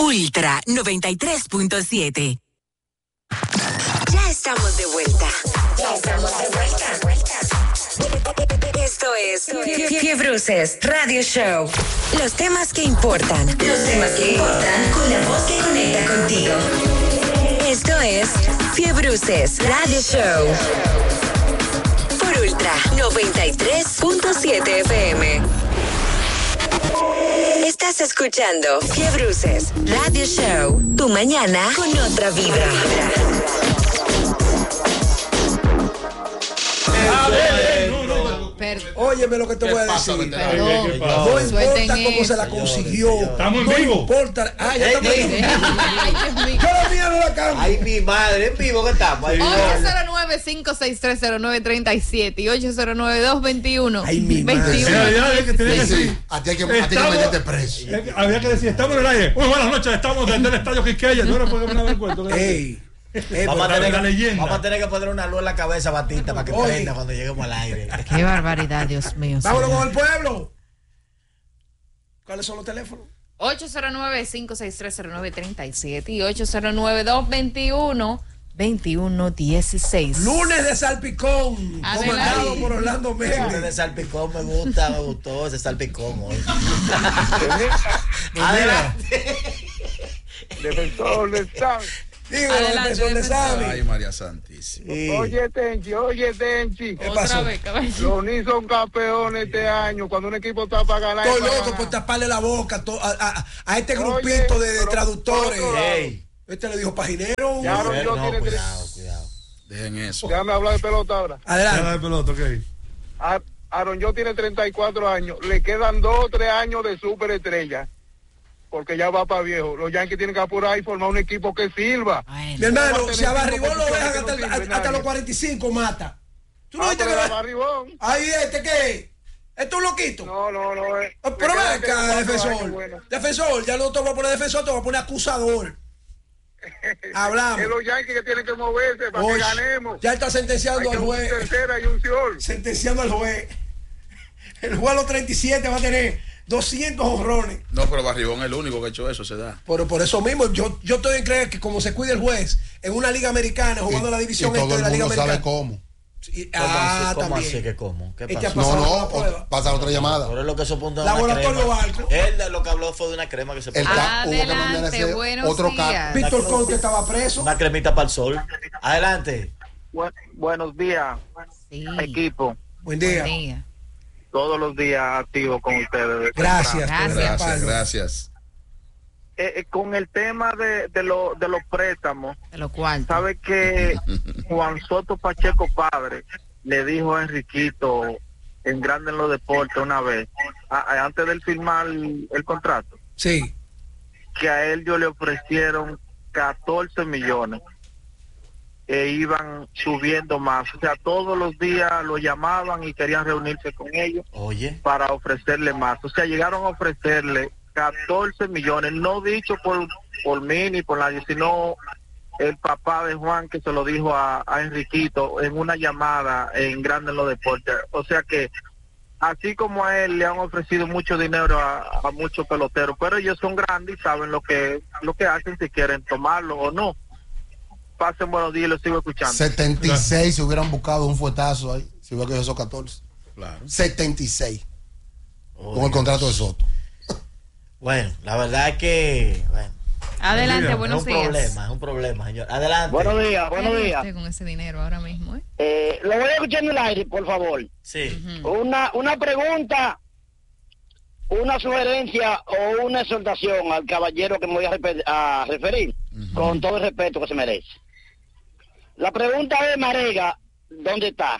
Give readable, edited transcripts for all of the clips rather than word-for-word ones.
Ultra 93.7. Ya estamos de vuelta. Esto es Fiebruces Radio Show. Los temas que importan. Con la voz que conecta contigo. Esto es Fiebruces Radio Show. Por Ultra 93.7 FM. Estás escuchando Fiebruces Radio Show. Tu mañana con otra vibra. Óyeme lo que te voy a decir. No importa cómo se la consiguió. Estamos en no vivo. Importa. Ya estamos en vivo. Yo la mía no la cambio. Ay, mi madre, en vivo que estamos. 809-56309-37 y 809-221. Ay, mi madre. A ti hay que meterte preso. Había que decir, estamos en el aire. Muy buenas noches, estamos desde el estadio Quisqueya. No le podemos dar cuenta. Vamos a tener que poner una luz en la cabeza, Batista, para que prenda cuando lleguemos al aire. Qué barbaridad, Dios mío. Vámonos con el pueblo. ¿Cuáles son los teléfonos? 809-56309-37 y 809-221-2116. Lunes de salpicón. Comandado por Orlando Méndez. Lunes de salpicón, me gustó ese salpicón hoy. Adelante. Defensor de San. Dígame, defensor de Sammy. Ay, María Santísima. Oye, Tenchi. ¿Qué pasó? Los Knicks son campeones este año. Cuando un equipo está para ganar. Estoy loco por taparle la boca a este grupito de traductores. Este le dijo paginero. Ya, cuidado. Dejen eso. Déjame hablar de pelota ahora. Adelante. de pelota, ok. Aaron Jones tiene 34 años. Le quedan 2 o 3 años de superestrella. Porque ya va para viejo. Los Yankees tienen que apurar y formar un equipo que sirva. Mi hermano, si a Barribón lo dejan hasta los 45, mata. ¿Tú no viste que Barribón? Ahí ¿qué? ¿Esto es un loquito? No. Pero ven acá, defensor. Defensor, ya no te voy a poner defensor, te voy a poner acusador. Hablamos. Es los Yankees que tienen que moverse para que ganemos. Ya está sentenciando al juez. Tercera y un sol. Sentenciando al juez. El juez a los 37 va a tener 200 honrones. No, pero Barribón es el único que ha hecho eso, se da. Pero por eso mismo, yo estoy en creer que como se cuida el juez en una liga americana, jugando la división este de la liga americana. Sabe cómo. ¿Cómo así que cómo? ¿Qué pasó? No, pasa otra llamada. Pero es lo que se apunta Laboratorio Barco. Él lo que habló fue de una crema que se puso. Adelante, buenos otro días. Víctor Conte estaba preso. Una cremita para el sol. Adelante. Buenos días, equipo. Buen día. Todos los días activo con ustedes. Gracias. Con el tema de los préstamos, de lo cual sabe que Juan Soto Pacheco padre le dijo a Enriquito en Grande en los Deportes una vez, antes de firmar el contrato, sí, que a él yo le ofrecieron 14 millones e iban subiendo más, o sea, todos los días lo llamaban y querían reunirse con ellos para ofrecerle más, o sea, llegaron a ofrecerle 14 millones, no dicho por mí ni por nadie, sino el papá de Juan que se lo dijo a Enriquito en una llamada en Grande en los Deportes. O sea que así como a él le han ofrecido mucho dinero a muchos peloteros, pero ellos son grandes y saben lo que hacen, si quieren tomarlo o no. Pasen buenos días, los sigo escuchando. 76 se hubieran buscado un fuetazo ahí, si hubiera cogido esos 14. Claro. 76 con el contrato de Soto. Bueno, la verdad es que adelante, buenos días. Es un problema, señor. Adelante. Buenos días. Con ese dinero ahora mismo, lo voy a escuchar en el aire, por favor. Sí. Una pregunta, una sugerencia o una exhortación al caballero que me voy a referir, con todo el respeto que se merece. La pregunta es, Marega, ¿dónde está?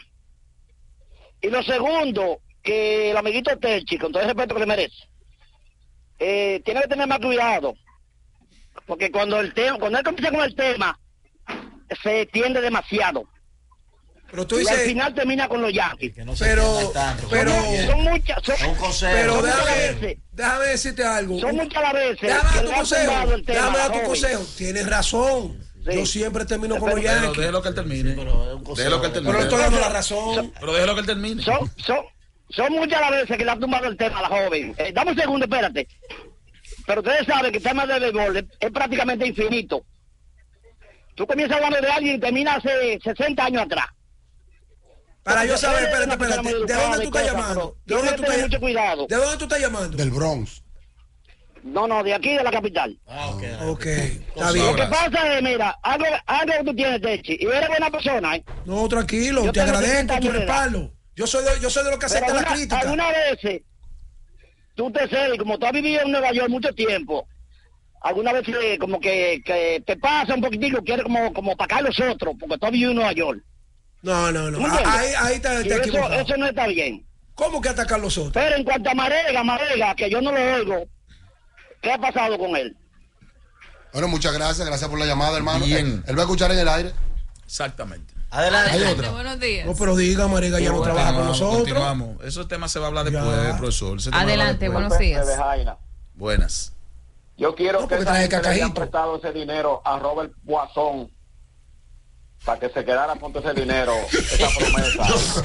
Y lo segundo, que el amiguito Tenchi, con todo el respeto que le merece, tiene que tener más cuidado, porque cuando él comienza con el tema se extiende demasiado, pero tú y dices, al final termina con los Yankees. Pero son muchas, pero déjame decirte algo. Son muchas las veces. Déjame dar tu consejo. Tienes razón. Sí. Yo siempre termino con los Yankees. Déjelo que él termine. Pero le estoy dando la razón. Pero déjelo que él termine. Son muchas las veces que le ha tumbado el tema a la joven. Dame un segundo, espérate. Pero ustedes saben que el tema del béisbol es prácticamente infinito. Tú comienzas hablando de alguien y terminas hace 60 años atrás. Para yo saber, espérate. ¿De dónde tú estás llamando? ¿De dónde tú estás llamando? Del Bronx. No, de aquí, de la capital. Ok, está bien. Lo que pasa es, mira, algo que tú tienes, Techi, y eres buena persona, ¿eh? No, tranquilo, te agradezco tu respaldo. Yo soy de los que acepta la crítica. Algunas veces, tú te cedes, como tú has vivido en Nueva York mucho tiempo, algunas veces como que te pasa un poquitico, quieres como atacar a los otros, porque tú has vivido en Nueva York. No. Ahí te equivocado. Eso no está bien. ¿Cómo que atacar a los otros? Pero en cuanto a Marega, que yo no lo oigo, ¿qué ha pasado con él? Bueno, muchas gracias por la llamada, hermano. Bien. Él va a escuchar en el aire. Exactamente. Adelante. Hay otra. Buenos días. No, pero diga, Marega ya no trabaja con nosotros. Continuamos. Esos temas se va a hablar después, profesor. Adelante, buenos días. Buenas. Yo quiero que traje le hayan cacajito. prestado ese dinero a Robert Poisson para que se quedara con todo ese dinero, esa promesa.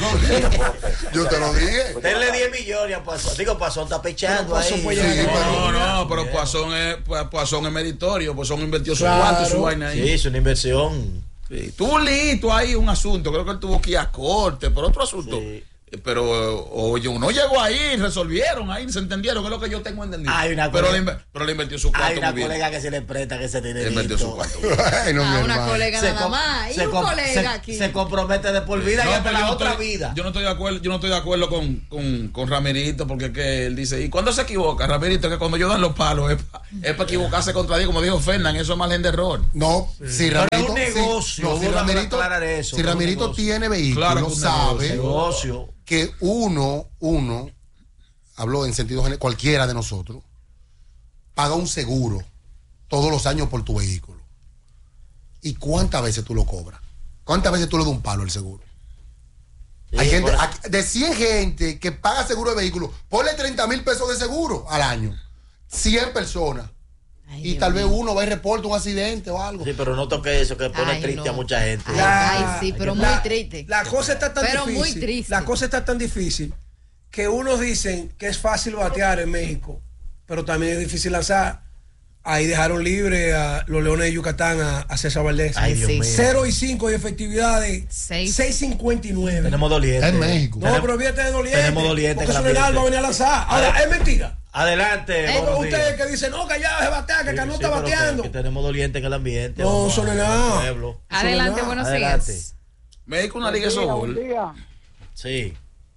Yo te lo dije. Denle 10 millones a Poisson. Digo, Poisson está pechando ahí. No, pero Poisson es meritorio. Poisson invirtió su cuarto, su vaina ahí. Sí, es una inversión. Sí. Tuvo un lito ahí, un asunto. Creo que él tuvo que ir a corte, por otro asunto. Sí. Pero oye, uno llegó ahí, resolvieron ahí, se entendieron, es lo que yo tengo entendido. Pero le invirtió su cuarto. Hay una muy bien. colega que se le presta que ese dinero. Invirtió su cuarto. Ay, no, mi Una hermano. colega nada más. Y un colega aquí. Se compromete de por vida y hasta la otra vida. Yo no estoy de acuerdo con Ramirito, porque es que él dice, ¿y cuándo se equivoca? Ramirito, que cuando yo dan los palos es para equivocarse contra Dios, como dijo Fernan, eso es margen de error. No, si Ramirito, Pero es un negocio, si Ramirito tiene vehículo, Claro, sabe negocio. que uno, hablo en sentido general, cualquiera de nosotros, paga un seguro todos los años por tu vehículo. ¿Y cuántas veces tú lo cobras? ¿Cuántas veces tú le das un palo al seguro? Sí, Hay gente, de 100 gente que paga seguro de vehículo, ponle 30,000 pesos de seguro al año. 100 personas. Ay, y tal vez uno va y reporta un accidente o algo. Sí, pero no toque eso, que pone triste a mucha gente. Sí, pero muy triste. La cosa está tan Pero difícil. muy triste. La cosa está tan difícil que unos dicen que es fácil batear en México, pero también es difícil lanzar. Ahí dejaron libre a los Leones de Yucatán a César Valdés. Ay, Dios mío. 0-5 de efectividad de 6.59. Tenemos doliente. En México. No, pero fíjate de doliente. Tenemos doliente. Porque Soledad va a venir a lanzar. Ahora, es mentira. Adelante. Ustedes que dicen, no, que ya se batea, que Cano está bateando. Que tenemos doliente en el ambiente. No, eso no es nada. Adelante, buenos días. México, una liga de softball. Sí.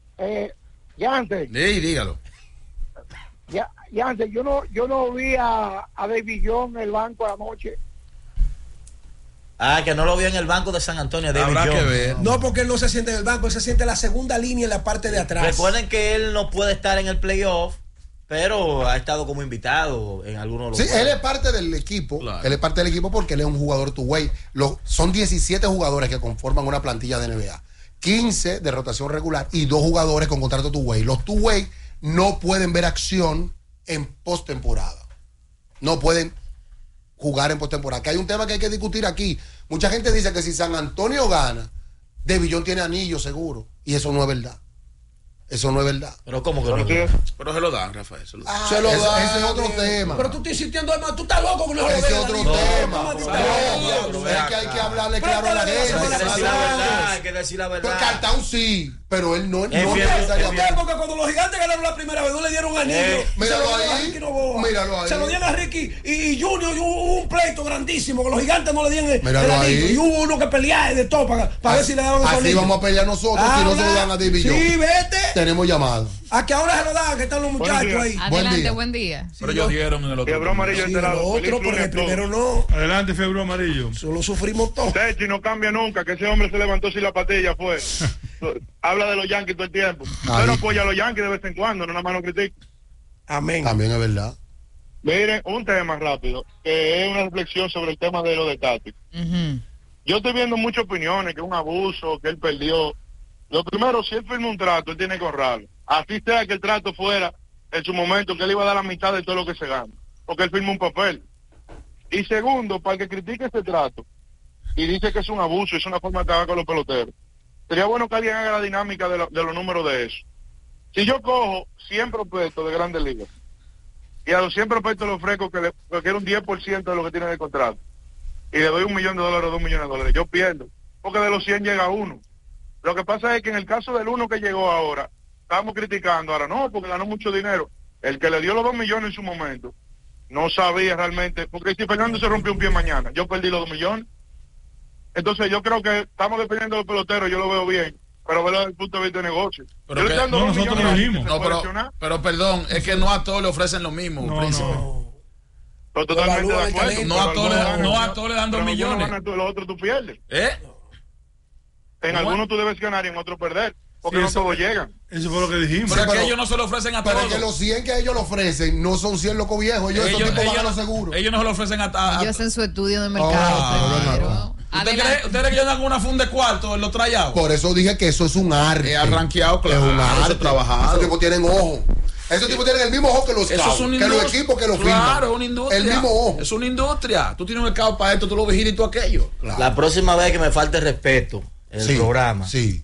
Ya antes. Sí, dígalo. Ya antes, yo no vi a David John en el banco anoche. Que no lo vio en el banco de San Antonio. David Habrá Jones. que ver. No, porque él no se siente en el banco, él se siente en la segunda línea en la parte de atrás. Recuerden que él no puede estar en el playoff, pero ha estado como invitado en algunos Sí, lugares. él es parte del equipo. Claro. Él es parte del equipo porque él es un jugador two-way. Son 17 jugadores que conforman una plantilla de NBA. 15 de rotación regular y 2 jugadores con contrato two-way. Los two-way no pueden ver acción en postemporada. No pueden jugar en postemporada. Que hay un tema que hay que discutir aquí. Mucha gente dice que si San Antonio gana, De Villón tiene anillo seguro. Y eso no es verdad. Eso no es verdad. Pero ¿cómo que ¿Por no? qué? Pero se lo dan, Rafael. Se lo dan. Se lo da. Ese es otro tema. Pero tú estás insistiendo, hermano, tú estás loco con no Ese es otro tema. No, Es que hay que hablarle claro a la Hay que decir la gente. verdad, hay que decir la Pero verdad. Cartão sí, pero él no Es fiel, necesariamente. Porque cuando los gigantes ganaron la primera vez, no le dieron anillo. Míralo Se lo dieron ahí. a Ricky Novoa. Míralo ahí. Se lo dieron a Ricky y Junior. Y hubo un pleito grandísimo que los gigantes no le dieron el Míralo anillo. ahí. Y hubo uno que peleaba de todo para ver si le daban esos Así anillos. vamos a pelear nosotros si no se lo dan a David Jones. Sí, vete. Tenemos llamada. A que ahora se lo dan, que están los muchachos ahí. Adelante, buen día. Pero ellos dieron en el otro. Quebró amarillo Sí, este lado. el otro, Feliz pero lunes el a todos. primero no. Adelante, Febro Amarillo. Solo sufrimos todo. Techi no cambia nunca, que ese hombre se levantó sin la patilla, fue. Habla de los Yankees todo el tiempo. Pero apoya a los Yankees de vez en cuando, no nada más lo critica. Amén. También es verdad. Miren, un tema rápido, que es una reflexión sobre el tema de lo de Tati. Yo estoy viendo muchas opiniones, que es un abuso, que él perdió. Lo primero, si él firma un trato, él tiene que ahorrarlo. Así sea que el trato fuera, en su momento, que él iba a dar la mitad de todo lo que se gana. Porque él firmó un papel. Y segundo, para el que critique este trato, y dice que es un abuso, es una forma de acabar con los peloteros, sería bueno que alguien haga la dinámica de los números de eso. Si yo cojo 100 prospectos de Grandes Ligas, y a los 100 prospectos le ofrezco que quiero un 10% de lo que tiene de contrato, y le doy $1 millón o $2 millones, yo pierdo, porque de los 100 llega uno. Lo que pasa es que en el caso del uno que llegó ahora, estamos criticando, ahora no, porque ganó mucho dinero. El que le dio los 2 millones en su momento, no sabía realmente, porque si Fernando se rompió un pie mañana, yo perdí los 2 millones. Entonces yo creo que estamos dependiendo de los peloteros, yo lo veo bien, pero verlo desde el punto de vista de negocio. Pero que, nosotros lo dijimos. Pero perdón, es que no a todos le ofrecen lo mismo, príncipe. Pero totalmente de acuerdo. No a todos le dan 2 millones. Los otros tú pierdes. En algunos tú debes ganar y en otros perder. Porque no todos llegan. Eso fue lo que dijimos. Pero es que ellos no se lo ofrecen a todos. Pero es que los 100 que ellos le ofrecen no son 100 locos viejos. Ellos van a los seguros. Ellos no se lo ofrecen a ellos hacen su estudio de mercado. ¿Usted cree que yo hago una funda de cuarto en los trayados? Por eso dije que eso es un arte. Arranqueado, claro. Es un arte. Trabajado. Esos tipos tienen ojo. Esos tipos tienen el mismo ojo que los scouts, que los equipos que lo firman. Claro, es una industria. El mismo ojo. Es una industria. Tú tienes un scout para esto, tú lo vigilas y tú aquello. Claro. La próxima vez que me falte respeto en el programa. Sí.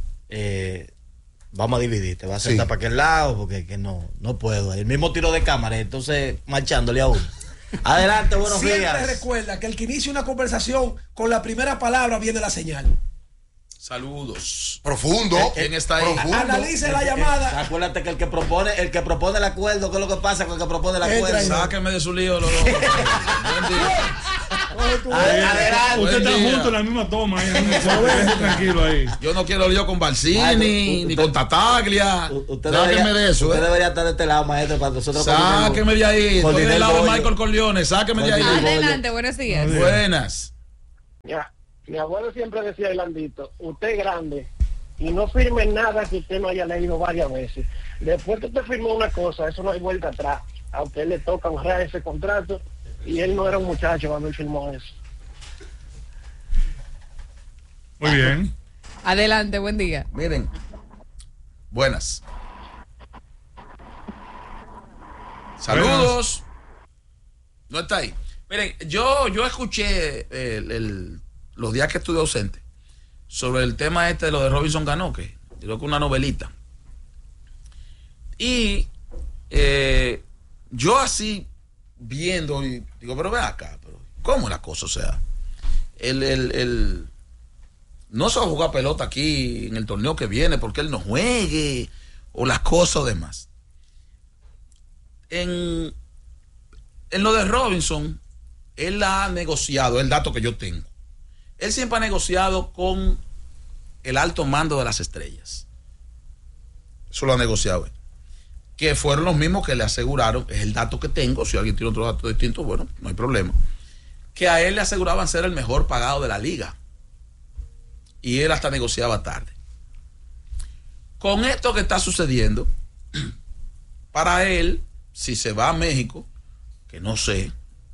Vamos a dividir, te vas a sentar para aquel lado porque que no puedo. El mismo tiro de cámara, entonces marchándole a uno. Adelante, buenos días. Siempre recuerda que el que inicia una conversación con la primera palabra viene la señal. Saludos. Profundo. ¿Quién está ahí? Analice la llamada. Acuérdate que el que propone el acuerdo, ¿qué es lo que pasa con el que propone el acuerdo? Sáquenme de su lío, Buen día. Adelante. Usted está junto en la misma toma. Tranquilo ahí. Yo no quiero lío con Barcini, ni con Tataglia. Sáquenme de eso. Usted debería estar de este lado, maestro, para nosotros. Sáquenme de ahí. Estoy del lado de Michael Corleone. Sáquenme de ahí. Adelante, buenos días. Buenas. Ya. Mi abuelo siempre decía, Irlandito, usted es grande y no firme nada que usted no haya leído varias veces. Después que usted firmó una cosa, eso no hay vuelta atrás. A usted le toca honrar ese contrato y él no era un muchacho cuando él firmó eso. Muy bien. Adelante, buen día. Miren. Buenas. Saludos. No está ahí. Miren, yo escuché los días que estuve ausente sobre el tema de lo de Robinson Cano, que creo que una novelita. Y yo así viendo y digo, pero ve acá, pero ¿cómo es la cosa? O sea, no se va a jugar pelota aquí en el torneo que viene porque él no juegue o las cosas o demás. En lo de Robinson, él ha negociado, el dato que yo tengo. Él siempre ha negociado con el alto mando de las Estrellas. Eso lo ha negociado él. Que fueron los mismos que le aseguraron, es el dato que tengo, si alguien tiene otro dato distinto, bueno, no hay problema. Que a él le aseguraban ser el mejor pagado de la liga. Y él hasta negociaba tarde. Con esto que está sucediendo, para él, si se va a México, que no sé,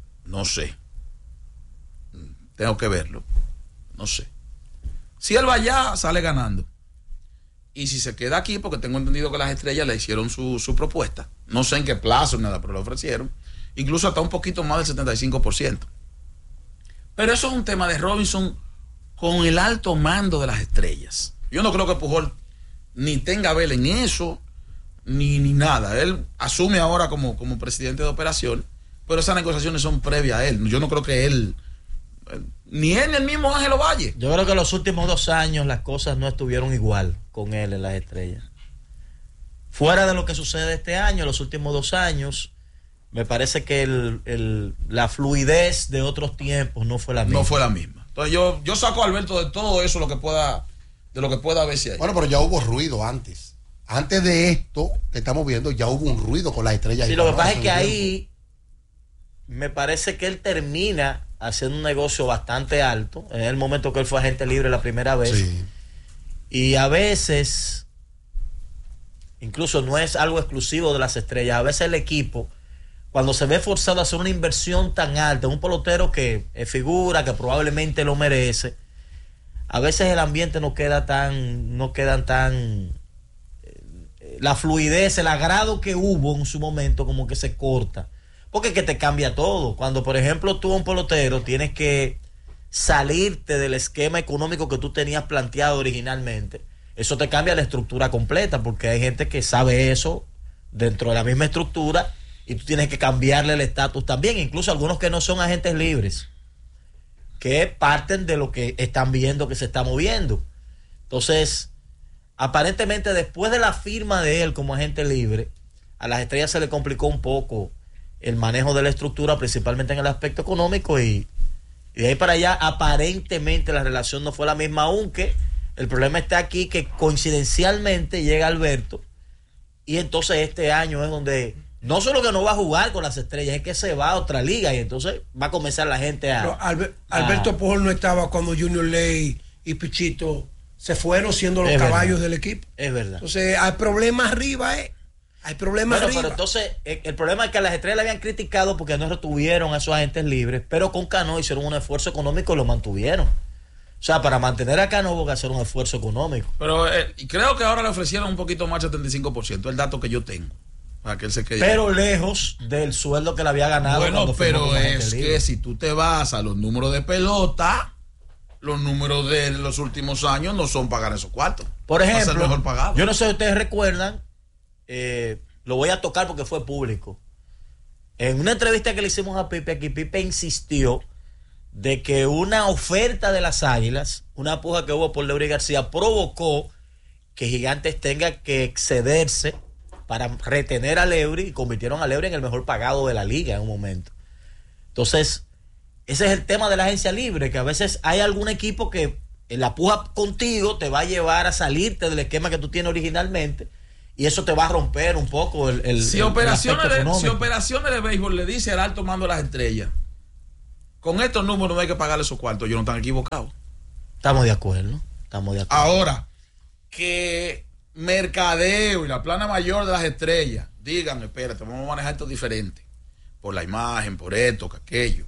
tengo que verlo. No sé. Si él va allá, sale ganando. Y si se queda aquí, porque tengo entendido que las Estrellas le hicieron su propuesta. No sé en qué plazo ni nada, pero le ofrecieron. Incluso hasta un poquito más del 75%. Pero eso es un tema de Robinson con el alto mando de las Estrellas. Yo no creo que Pujol ni tenga vela en eso, ni nada. Él asume ahora como presidente de operación, pero esas negociaciones son previas a él. Yo no creo que él... Ni él ni el mismo Ángelo Valle. Yo creo que los últimos 2 años las cosas no estuvieron igual con él en las Estrellas. Fuera de lo que sucede este año, los últimos 2 años, me parece que la fluidez de otros tiempos no fue la misma. No fue la misma. Entonces yo saco a Alberto de todo eso, de lo que pueda ver si hay. Bueno, pero ya hubo ruido antes. Antes de esto que estamos viendo, ya hubo un ruido con las Estrellas. Sí, lo que pasa es que ahí me parece que él termina haciendo un negocio bastante alto en el momento que él fue agente libre la primera vez. Sí. Y a veces, incluso no es algo exclusivo de las Estrellas, a veces el equipo, cuando se ve forzado a hacer una inversión tan alta, un pelotero que es figura, que probablemente lo merece, a veces el ambiente no quedan tan la fluidez, el agrado que hubo en su momento como que se corta. Porque es que te cambia todo. Cuando, por ejemplo, tú, un pelotero, tienes que salirte del esquema económico que tú tenías planteado originalmente, eso te cambia la estructura completa, porque hay gente que sabe eso dentro de la misma estructura y tú tienes que cambiarle el estatus también, incluso algunos que no son agentes libres, que parten de lo que están viendo que se está moviendo. Entonces, aparentemente después de la firma de él como agente libre, a las Estrellas se le complicó un poco el manejo de la estructura, principalmente en el aspecto económico, y de ahí para allá aparentemente la relación no fue la misma, aunque el problema está aquí que coincidencialmente llega Alberto, y entonces este año es donde no solo que no va a jugar con las Estrellas, es que se va a otra liga, y entonces va a comenzar la gente a... Alberto Pujol no estaba cuando Junior Ley y Pichito se fueron siendo los caballos del equipo. Es verdad. Entonces hay problemas arriba, hay problemas arriba. Pero entonces el problema es que a las Estrellas le habían criticado porque no retuvieron a esos agentes libres, pero con Cano hicieron un esfuerzo económico y lo mantuvieron. O sea, para mantener a Cano hubo que hacer un esfuerzo económico. Pero creo que ahora le ofrecieron un poquito más, 75%, el dato que yo tengo. Para que él se quede. Pero lejos del sueldo que le había ganado. Bueno, pero es que si tú te vas a los números de pelota, los números de los últimos años no son pagar esos cuartos. Por ejemplo, ser mejor pagado. Yo no sé si ustedes recuerdan, lo voy a tocar porque fue público. En una entrevista que le hicimos a Pipe, aquí Pipe insistió de que una oferta de las Águilas, una puja que hubo por Leury García, provocó que Gigantes tenga que excederse para retener a Leury, y convirtieron a Leury en el mejor pagado de la liga en un momento. Entonces, ese es el tema de la agencia libre, que a veces hay algún equipo que en la puja contigo te va a llevar a salirte del esquema que tú tienes originalmente, y eso te va a romper un poco si operaciones de béisbol le dice al alto mando de las Estrellas, con estos números no hay que pagarle esos cuartos, ellos no están equivocados. Estamos de acuerdo. Ahora, que mercadeo y la plana mayor de las Estrellas digan, espérate, vamos a manejar esto diferente, por la imagen, por esto, que aquello.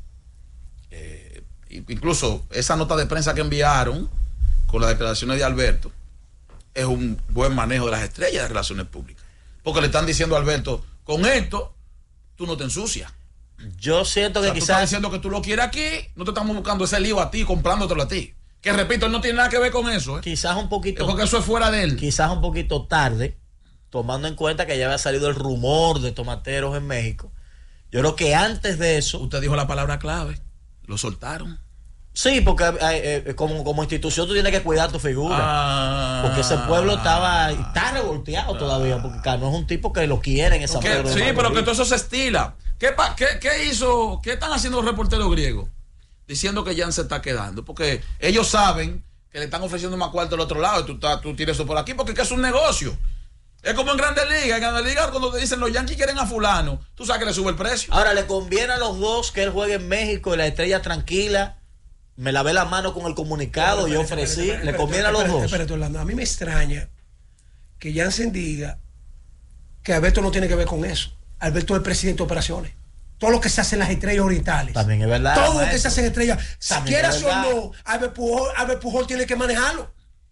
Incluso esa nota de prensa que enviaron con las declaraciones de Alberto es un buen manejo de las Estrellas de relaciones públicas, porque le están diciendo a Alberto, con esto tú no te ensucias. Yo siento que tú estás diciendo que tú lo quieres aquí, no te estamos buscando ese lío a ti, comprándotelo a ti, que repito, él no tiene nada que ver con eso, quizás un poquito, es porque eso es fuera de él, quizás un poquito tarde, tomando en cuenta que ya había salido el rumor de tomateros en México. Yo creo que antes de eso, usted dijo la palabra clave, lo soltaron. Sí, porque como institución tú tienes que cuidar tu figura. Porque ese pueblo está revolteado todavía, porque Cano es un tipo que lo quieren esa pueblo. Sí, pero que todo eso se estila. ¿Qué hizo? ¿Qué están haciendo los reporteros griegos? Diciendo que Jan se está quedando, porque ellos saben que le están ofreciendo más cuarto al otro lado, y tú tienes eso por aquí, porque es un negocio. Es como en Grandes Ligas. En Grandes Ligas, cuando te dicen los Yankees quieren a fulano, tú sabes que le sube el precio. Ahora, le conviene a los dos que él juegue en México y la Estrella tranquila. Me lavé la mano con el comunicado, yo ofrecí. Le conviene a los dos. Espérate, Orlando, a mí me extraña que Jansen diga que Alberto no tiene que ver con eso. Alberto es el presidente de operaciones. Todo lo que se hace en las Estrellas Orientales. También es verdad. Todo lo que se hace en Estrellas. Si quieras o no, Albert Pujol tiene que manejarlo.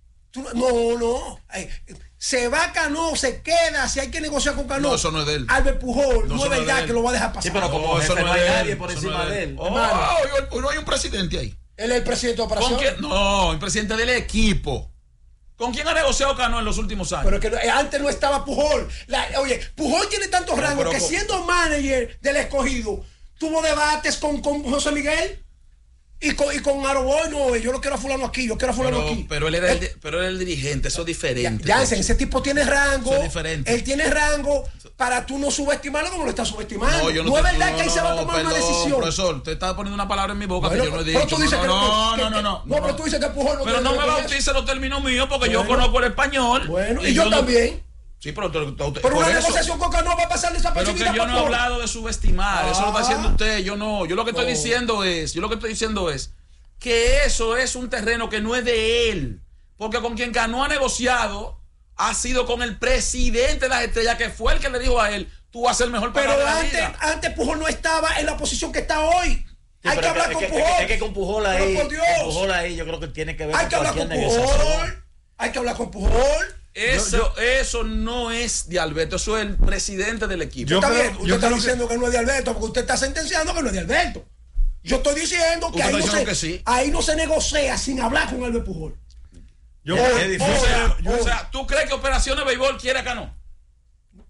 No. Se va Cano, se queda, si hay que negociar con Cano. No, eso no es de él. Albert Pujol no es verdad que lo va a dejar pasar. Sí, pero como jefe no hay nadie por encima de él. No hay un presidente ahí. Él es el presidente de operaciones. No, el presidente del equipo. ¿Con quién ha negociado Cano en los últimos años? Pero que antes no estaba Pujol. Pujol tiene tantos rangos que siendo manager del Escogido tuvo debates con José Miguel y con Aroboy. No, yo no quiero a fulano aquí, yo quiero a fulano aquí. Pero él era el dirigente, eso es diferente. Jansen, ese tipo tiene rango. Eso es diferente. Él tiene rango para tú no subestimarlo como lo estás subestimando. No es verdad que ahí se va a tomar una decisión. Profesor, usted está poniendo una palabra en mi boca que yo no he dicho. Pero tú dices No, pero tú dices que Pujol no. Pero no me bautice los términos míos porque yo conozco el español. Bueno, y yo también. Sí, pero una negociación con Cano va a pasar desapercibida. Pero que yo no he hablado de subestimar. Eso lo está diciendo usted. Yo no. Yo lo que estoy diciendo es que eso es un terreno que no es de él. Porque con quien Cano ha negociado ha sido con el presidente de las Estrellas, que fue el que le dijo a él, tú vas a ser el mejor pagado de la liga. Antes Pujol no estaba en la posición que está hoy. Sí, hay que hablar con Pujol. Es que con Pujol ahí, por Dios. Pujol ahí yo creo que tiene que ver hay que hablar con Pujol. Hay que hablar con Pujol. Eso no es de Alberto, eso es el presidente del equipo. Usted está diciendo que no es de Alberto, porque usted está sentenciando que no es de Alberto. Yo estoy diciendo que ahí no se negocia sin hablar con Albert Pujol. O sea, ¿tú crees que Operaciones Béisbol quiere a Cano?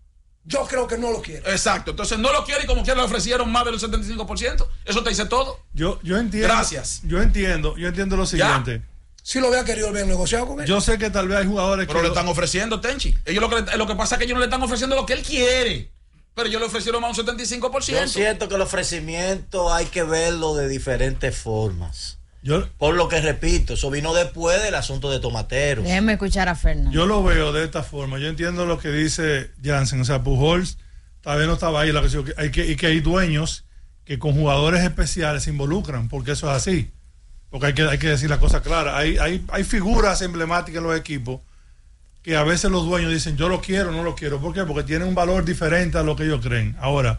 Yo creo que no lo quiere. Exacto. Entonces no lo quiere y como quiera le ofrecieron más del 75%. Eso te dice todo. Yo entiendo. Gracias. Yo entiendo lo siguiente. Si lo había querido bien negociado con él. Yo sé que tal vez hay jugadores pero le están ofreciendo, Tenchi. Ellos lo que pasa es que ellos no le están ofreciendo lo que él quiere. Pero ellos le ofrecieron más un 75%. Yo siento que el ofrecimiento hay que verlo de diferentes formas. Por lo que repito, eso vino después del asunto de Tomateros. Déjeme escuchar a Fernando. Yo lo veo de esta forma. Yo entiendo lo que dice Jansen. O sea, Pujols tal vez no estaba ahí. Y que hay dueños que con jugadores especiales se involucran, porque eso es así. Porque hay que decir la cosa clara. Hay figuras emblemáticas en los equipos que a veces los dueños dicen, yo lo quiero, no lo quiero. ¿Por qué? Porque tienen un valor diferente a lo que ellos creen. Ahora,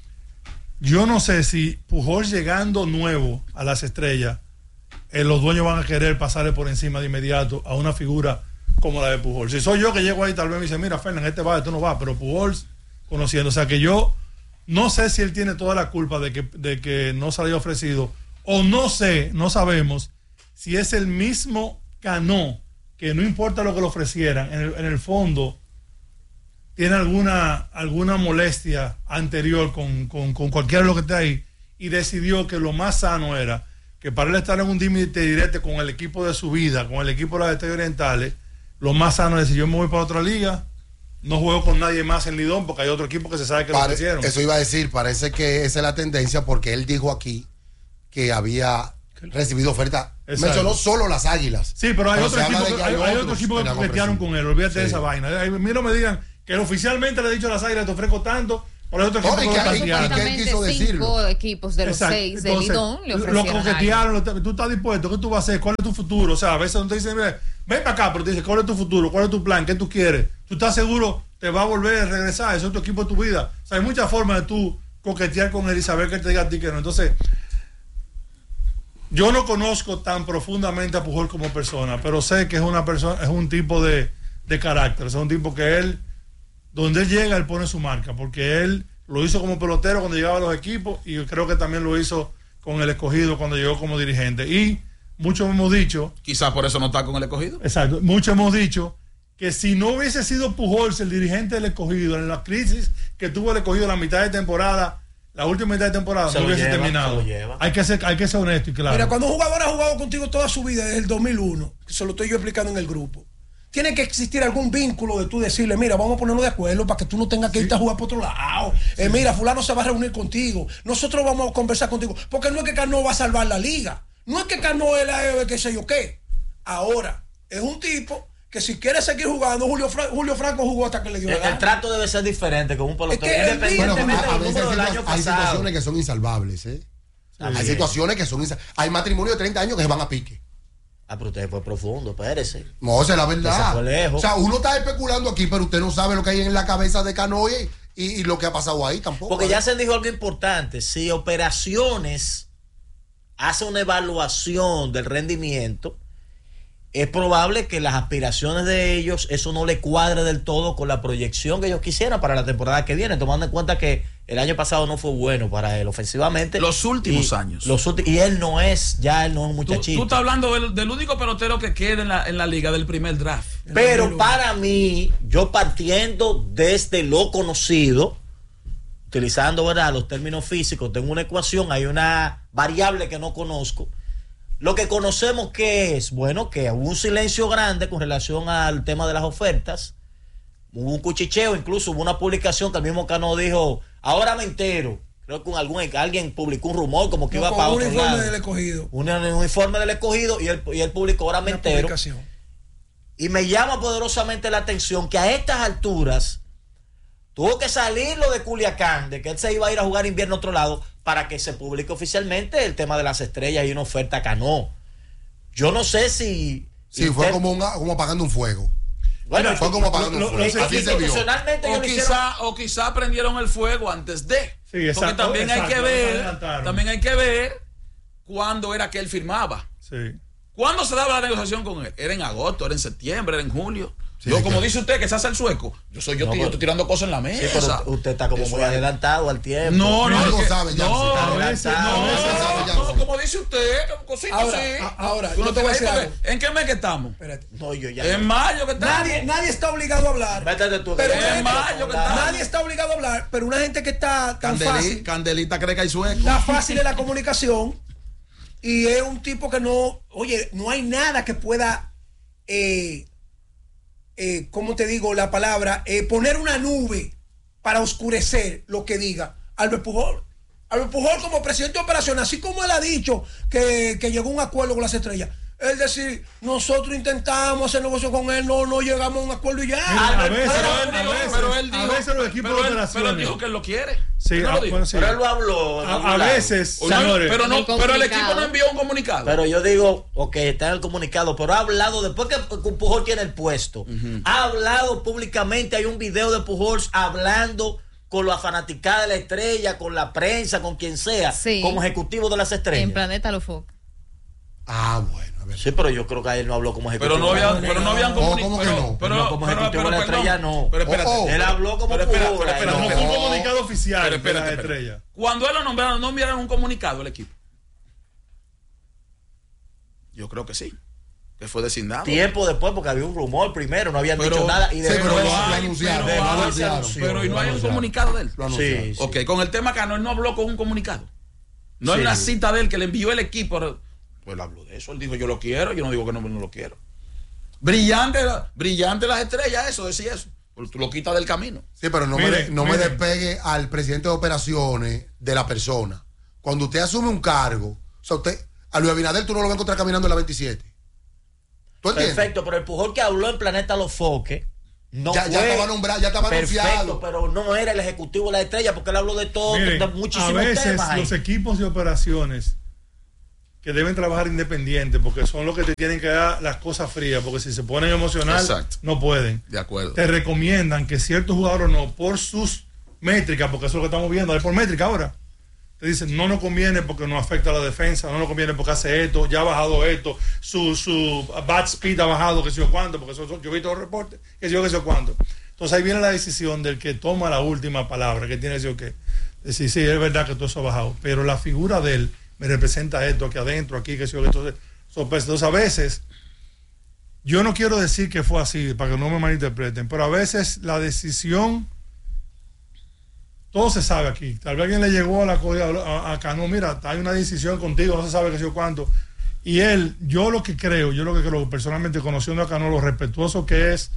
yo no sé si Pujols llegando nuevo a las Estrellas, los dueños van a querer pasarle por encima de inmediato a una figura como la de Pujols. Si soy yo que llego ahí, tal vez me dice, mira, Fernan, tú no vas, pero Pujols, conociendo, o sea que yo no sé si él tiene toda la culpa de que no se le haya ofrecido, o no sabemos si es el mismo Cano, que no importa lo que le ofrecieran, en el fondo tiene alguna molestia anterior con cualquiera de los que está ahí, y decidió que lo más sano era que para él estar en un límite directo con el equipo de su vida, con el equipo de las Estrellas Orientales, lo más sano es decir, yo me voy para otra liga, no juego con nadie más en Lidón, porque hay otro equipo que se sabe que lo ofrecieron. Eso iba a decir, parece que esa es la tendencia, porque él dijo aquí que había recibido oferta. Mencionó solo las Águilas. Sí, pero hay otro equipo que coquetearon con él, olvídate de esa vaina. A mí no me digan que oficialmente le he dicho a las Águilas, te ofrezco tanto. Por el otro equipo supuestamente 5 equipos de los 6 de Lidón le ofrecieron. Lo coquetearon, tú estás dispuesto, ¿qué tú vas a hacer? ¿Cuál es tu futuro? O sea, a veces no te dicen, ven para acá, pero te dicen, ¿cuál es tu futuro? ¿Cuál es tu plan? ¿Qué tú quieres? ¿Tú estás seguro? ¿Te va a volver a regresar? Ese es tu equipo de tu vida. O sea, hay muchas formas de tú coquetear con él y saber que él te diga a ti que no. Entonces, yo no conozco tan profundamente a Pujol como persona, pero sé que es una persona, es un tipo de carácter. Es un tipo que él, donde él llega, él pone su marca, porque él lo hizo como pelotero cuando llegaba a los equipos, y yo creo que también lo hizo con el Escogido cuando llegó como dirigente. Y muchos hemos dicho, quizás por eso no está con el Escogido. Exacto, muchos hemos dicho que si no hubiese sido Pujols el dirigente del Escogido, en la crisis que tuvo el Escogido la mitad de temporada, la última mitad de temporada, no hubiese terminado. Hay que ser honesto y claro. Mira, cuando un jugador ha jugado contigo toda su vida desde el 2001, que se lo estoy yo explicando en el grupo, tiene que existir algún vínculo de tú decirle, mira, vamos a ponernos de acuerdo para que tú no tengas que irte a jugar por otro lado. Mira, fulano se va a reunir contigo. Nosotros vamos a conversar contigo. Porque no es que Cano va a salvar la liga. No es que Cano es la qué sé yo qué. Ahora, es un tipo que si quiere seguir jugando, Julio Franco jugó hasta que le dio la gana. El trato debe ser diferente con un pelotero. Independientemente del número del año pasado. Hay situaciones que son insalvables, ¿eh? Hay situaciones que son insalvables. Hay matrimonios de 30 años que se van a pique. Ah, pero usted fue profundo, espérese. No, esa es la verdad. Fue lejos. O sea, uno está especulando aquí, pero usted no sabe lo que hay en la cabeza de Cano y lo que ha pasado ahí tampoco. Porque ya se dijo algo importante. Si Operaciones hace una evaluación del rendimiento, es probable que las aspiraciones de ellos, eso no le cuadre del todo con la proyección que ellos quisieran para la temporada que viene, tomando en cuenta que el año pasado no fue bueno para él ofensivamente. Los últimos años. Y él no es un muchachito. Tú estás hablando del único pelotero que queda en la liga del primer draft. Pero para mí, yo partiendo desde lo conocido, utilizando, ¿verdad?, los términos físicos, tengo una ecuación, hay una variable que no conozco. Lo que conocemos que es, bueno, que hubo un silencio grande con relación al tema de las ofertas. Hubo un cuchicheo, incluso hubo una publicación que el mismo Cano dijo, ahora me entero. Creo que alguien publicó un rumor como que iba para otro lado. Un informe del Escogido. Un informe del Escogido y él publicó, ahora me entero. Y me llama poderosamente la atención que a estas alturas tuvo que salir lo de Culiacán, de que él se iba a ir a jugar invierno a otro lado, para que se publique oficialmente el tema de las estrellas y una oferta a Cano. Yo no sé si... Sí, fue como apagando un fuego. Bueno, fue como apagando un fuego. Así se vio. O quizá prendieron el fuego antes de. Sí, exacto, porque también hay que ver cuándo era que él firmaba. Sí. ¿Cuándo se daba la negociación con él? ¿Era en agosto? ¿Era en septiembre? ¿Era en julio? Sí, yo, como dice usted, que se hace el sueco, yo estoy tirando cosas en la mesa. Sí, pero usted está como muy adelantado al tiempo. No, sabe, ya. Como dice usted, cositas así. Ahora, yo te voy a decir algo. ¿En qué mes que estamos? Espérate. No, yo ya. En mayo que estamos. Nadie está obligado a hablar. Métete tú. Pero en mayo que estamos. Nadie está obligado a hablar, pero una gente que está tan fácil. Candelita cree que hay sueco. Está fácil en la comunicación y es un tipo que no hay nada que pueda ¿cómo te digo la palabra? Poner una nube para oscurecer lo que diga Albert Pujol. Albert Pujol como presidente de operación, así como él ha dicho que llegó a un acuerdo con las estrellas. Es decir, nosotros intentamos hacer negocio con él, no llegamos a un acuerdo y ya. Pero él dijo que él lo quiere. Sí, pero él lo habló. A veces, señores. Pero el equipo no envió un comunicado. Pero yo digo, está en el comunicado, pero ha hablado, después que Pujol tiene el puesto, ha hablado públicamente, hay un video de Pujol hablando con la fanaticada de la estrella, con la prensa, con quien sea, como ejecutivo de las estrellas. En Planeta Los Focos. Bueno. Sí, pero yo creo que él no habló como ejecutivo. Pero no habían comunicado. Pero como ejecutivo de la estrella no. Pero espérate. Él habló como figura. No fue un comunicado oficial de la estrella. Cuando él lo nombraron, ¿no enviaron un comunicado al equipo? Yo creo que sí. Que fue designado. Tiempo después, porque había un rumor primero, no habían dicho nada. Y pero lo anunciaron. Pero no hay un comunicado de él. Sí. Ok, con el tema que él no habló con un comunicado. No hay una cita de él que le envió el equipo. Pues él habló de eso, él dijo yo lo quiero, yo no digo que no lo quiero. Brillante las estrellas, eso, decía eso. Pero tú lo quitas del camino. Sí, pero no me despegue al presidente de operaciones de la persona. Cuando usted asume un cargo, o sea, a Luis Abinader tú no lo vas a encontrar caminando en la 27. ¿Tú entiendes? Perfecto, pero el Pujol que habló en Planeta Los Foques ya estaba nombrado, ya estaba anunciado. Pero no era el ejecutivo de la estrella porque él habló de todo, de muchísimos temas. A veces los equipos de operaciones que deben trabajar independiente porque son los que te tienen que dar las cosas frías, porque si se ponen emocional no pueden. De acuerdo. Te recomiendan que ciertos jugadores no, por sus métricas, porque eso es lo que estamos viendo, es por métrica ahora. Te dicen, no nos conviene porque nos afecta a la defensa, no nos conviene porque hace esto, ya ha bajado esto, su bat speed ha bajado, que sé yo cuánto, porque yo vi todos los reportes, que sé yo cuánto. Entonces ahí viene la decisión del que toma la última palabra, que tiene que decir, okay, decir, sí, es verdad que todo eso ha bajado, pero la figura de él me representa esto, aquí adentro, aquí, que sé yo, entonces a veces, yo no quiero decir que fue así, para que no me malinterpreten, pero a veces la decisión, todo se sabe aquí. Tal vez alguien le llegó a Cano, mira, hay una decisión contigo, no se sabe qué sé yo cuánto. Y él, yo lo que creo, personalmente conociendo a Cano, lo respetuoso que es,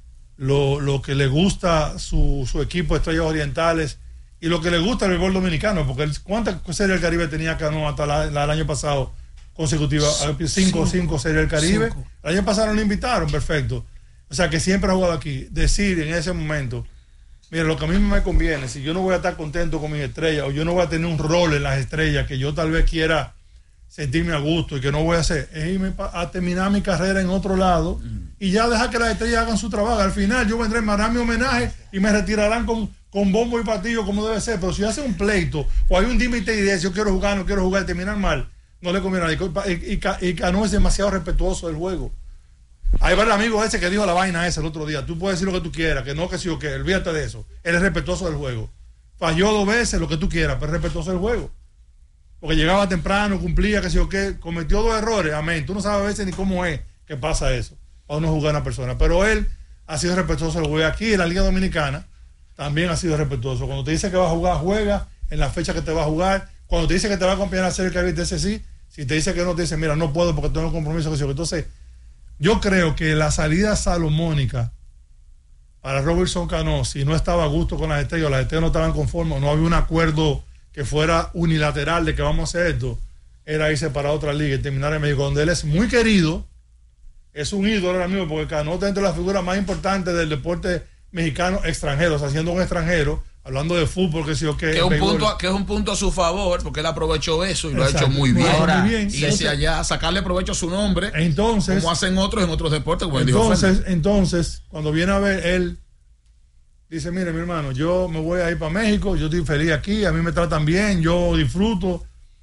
lo que le gusta su equipo de Estrellas Orientales y lo que le gusta el béisbol dominicano, porque ¿cuántas series del Caribe tenía Cano hasta el año pasado consecutiva? Cinco series del Caribe. 5. El año pasado no le invitaron, perfecto. O sea que siempre ha jugado aquí. Decir en ese momento, mira, lo que a mí me conviene, si yo no voy a estar contento con mis estrellas o yo no voy a tener un rol en las estrellas que yo tal vez quiera sentirme a gusto y que no voy a hacer, es irme a terminar mi carrera en otro lado y ya dejar que las estrellas hagan su trabajo. Al final yo vendré, me harán mi homenaje y me retirarán con bombo y patillo como debe ser. Pero si hace un pleito o hay un límite de ideas, yo quiero jugar, no quiero jugar, terminar mal, no le conviene a nadie. Y Cano es demasiado respetuoso del juego. Ahí va el amigo ese que dijo la vaina esa el otro día. Tú puedes decir lo que tú quieras, que no, que sí o que, olvídate de eso. Él es respetuoso del juego. Falló 2 veces, lo que tú quieras, pero es respetuoso del juego. Porque llegaba temprano, cumplía, que sí o que, cometió 2 errores, amén. Tú no sabes a veces ni cómo es que pasa eso, para no jugar a una persona. Pero él ha sido respetuoso del juego. Aquí en la Liga Dominicana también ha sido respetuoso. Cuando te dice que va a jugar, juega en la fecha que te va a jugar. Cuando te dice que te va a acompañar a hacer el Caribe, te dice sí. Si te dice que no, te dice, mira, no puedo porque tengo un compromiso, que sí o que. Entonces, yo creo que la salida salomónica para Robertson Cano, si no estaba a gusto con las estrellas no estaban conformes, no había un acuerdo que fuera unilateral de que vamos a hacer esto, era irse para otra liga y terminar en México, donde él es muy querido, es un ídolo ahora mismo, porque Cano está entre las figuras más importantes del deporte mexicano extranjero, o sea, siendo un extranjero, hablando de fútbol, que sí o que. Que es un punto a su favor, porque él aprovechó eso y lo ha hecho muy bien. Ahora, y entonces, allá sacarle provecho a su nombre, entonces, como hacen otros en otros deportes. Como entonces, cuando viene a ver, él dice, mire, mi hermano, yo me voy a ir para México, yo estoy feliz aquí, a mí me tratan bien, yo disfruto,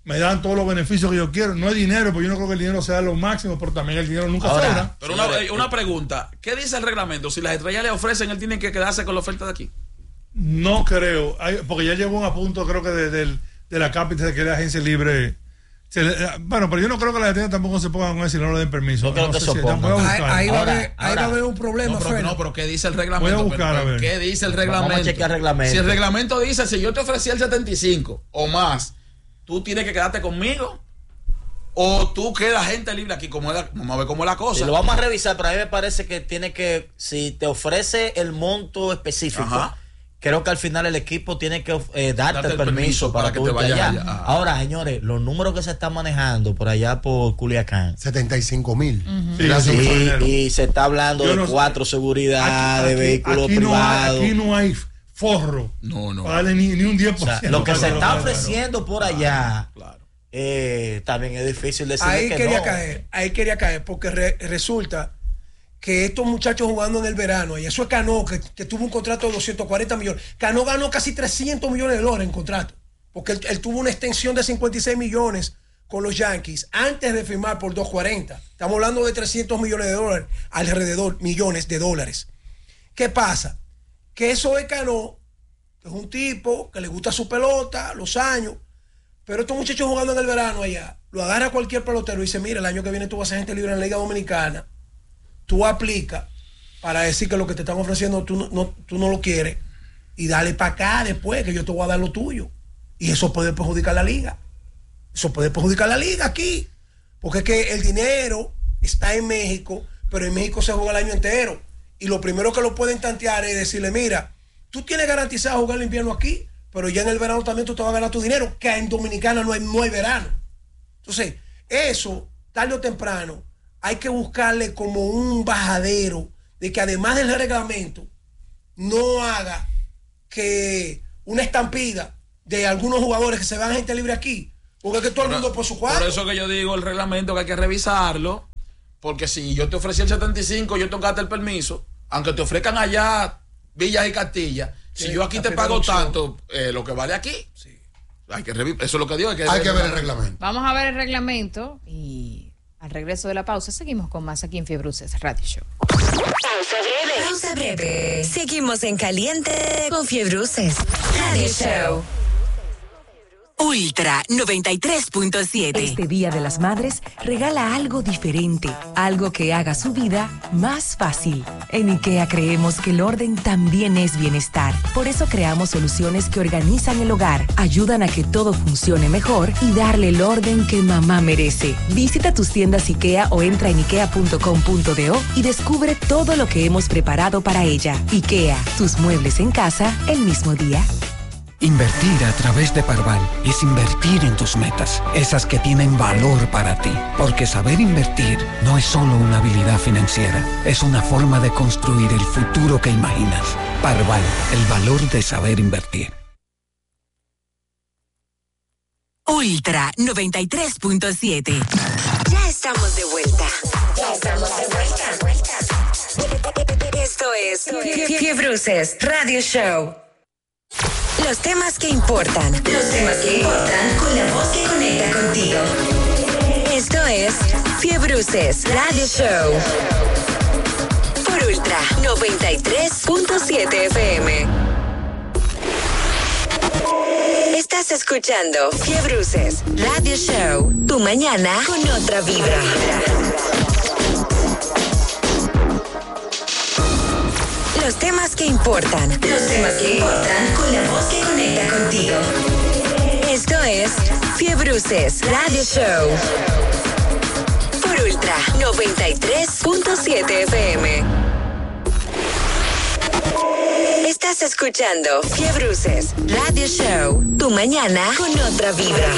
me dan todos los beneficios que yo quiero. No es dinero, porque yo no creo que el dinero sea lo máximo, pero también el dinero nunca sobra. Pero una pregunta, ¿qué dice el reglamento? Si las estrellas le ofrecen, él tiene que quedarse con la oferta de aquí. No creo, porque ya llegó a punto, creo que de la capital de que la agencia libre. Bueno, pero yo no creo que las estrellas tampoco se pongan con eso y no le den permiso. No creo que se opongan. Ahí va a haber un problema. No, pero ¿qué dice el reglamento? Voy a buscar, a ver. ¿Qué dice el reglamento? Vamos a chequear el reglamento. Si el reglamento dice, si yo te ofrecí el 75 o más, tú tienes que quedarte conmigo, o tú quedas gente libre aquí, vamos a ver cómo es la cosa. Y lo vamos a revisar, pero a mí me parece que tiene que, si te ofrece el monto específico, ajá, creo que al final el equipo tiene que darte el permiso para que te vayas allá. Ahora, señores, los números que se están manejando por allá por Culiacán, 75,000. Y se está hablando de 4 seguridad, de vehículos privados. Aquí no hay forro. No. Para darle ni un 10%. O sea, lo que se está ofreciendo por allá, también es difícil decir que no. Ahí quería caer, porque resulta que estos muchachos jugando en el verano, y eso es Cano, que tuvo un contrato de 240 millones. Cano ganó casi 300 millones de dólares en contrato, porque él tuvo una extensión de 56 millones con los Yankees antes de firmar por 240. Estamos hablando de 300 millones de dólares, alrededor millones de dólares. ¿Qué pasa? Que eso es Cano, que es un tipo que le gusta su pelota, los años, pero estos muchachos jugando en el verano allá, lo agarra cualquier pelotero y dice, mira, el año que viene tú vas a ser gente libre en la Liga Dominicana. Tú aplicas para decir que lo que te están ofreciendo tú no lo quieres y dale para acá después que yo te voy a dar lo tuyo. Y eso puede perjudicar la liga. Eso puede perjudicar la liga aquí. Porque es que el dinero está en México, pero en México se juega el año entero. Y lo primero que lo pueden tantear es decirle, mira, tú tienes garantizado jugar el invierno aquí, pero ya en el verano también tú te vas a ganar tu dinero, que en Dominicana no hay verano. Entonces, eso, tarde o temprano, hay que buscarle como un bajadero de que además del reglamento no haga que una estampida de algunos jugadores que se van a gente libre aquí, porque es que todo el mundo por su cuarto. Por eso que yo digo el reglamento que hay que revisarlo, porque si yo te ofrecí el 75, yo tengo que darte el permiso, aunque te ofrezcan allá Villas y Castillas, si yo aquí te pago tanto, lo que vale aquí, hay que revisar. Eso es lo que digo, hay que ver el reglamento. Vamos a ver el reglamento y al regreso de la pausa seguimos con más aquí en Fiebre Bruces Radio Show. Pausa breve. Seguimos en caliente con Fiebre Bruces Radio Show. Ultra 93.7. Este Día de las Madres regala algo diferente, algo que haga su vida más fácil. En IKEA creemos que el orden también es bienestar. Por eso creamos soluciones que organizan el hogar, ayudan a que todo funcione mejor y darle el orden que mamá merece. Visita tus tiendas IKEA o entra en ikea.com.do y descubre todo lo que hemos preparado para ella. IKEA, tus muebles en casa el mismo día. Invertir a través de Parval es invertir en tus metas, esas que tienen valor para ti. Porque saber invertir no es solo una habilidad financiera, es una forma de construir el futuro que imaginas. Parval, el valor de saber invertir. Ultra 93.7. Ya estamos de vuelta. Esto es Fiebre Bruces Radio Show. Los temas que importan. Con la voz que conecta contigo. Esto es Fiebre Bruces Radio Show. Por Ultra 93.7 FM. Estás escuchando Fiebre Bruces Radio Show. Tu mañana con otra vibra. Los temas que importan. Con la voz que conecta contigo. Esto es Fiebre Bruces Radio Show. Por Ultra 93.7 FM. Estás escuchando Fiebre Bruces Radio Show. Tu mañana con otra vibra.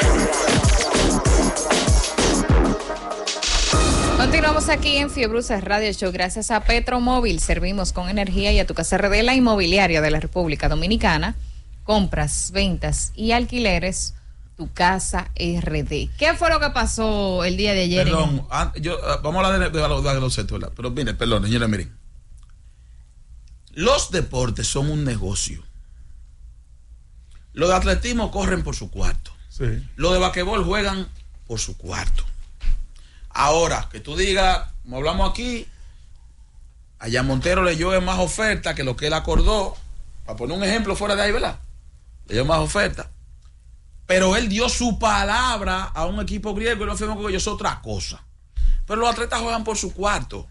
Continuamos aquí en Fiebre Bruces Radio Show. Gracias a Petromóvil, servimos con energía y a tu casa RD, la inmobiliaria de la República Dominicana. Compras, ventas y alquileres, tu casa RD. ¿Qué fue lo que pasó el día de ayer? Perdón, vamos a hablar de los sectores, pero mire, perdón, señora, miren. Los deportes son un negocio. Los de atletismo corren por su cuarto. Sí. Los de basquetbol juegan por su cuarto. Ahora, que tú digas, como hablamos aquí, allá Montero le lleve más oferta que lo que él acordó. Para poner un ejemplo fuera de ahí, ¿verdad? Le dio más oferta. Pero él dio su palabra a un equipo griego y lo firmó con ellos, es otra cosa. Pero los atletas juegan por su cuarto.